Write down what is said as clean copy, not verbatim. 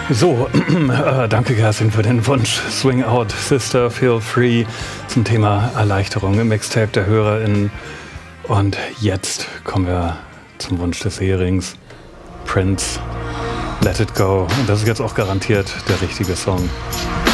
So, danke Kerstin für den Wunsch. Swing Out, Sister, Feel Free zum Thema Erleichterung im Mixtape der HörerInnen. Und jetzt kommen wir zum Wunsch des Herings. Prince, Let It Go. Und das ist jetzt auch garantiert der richtige Song.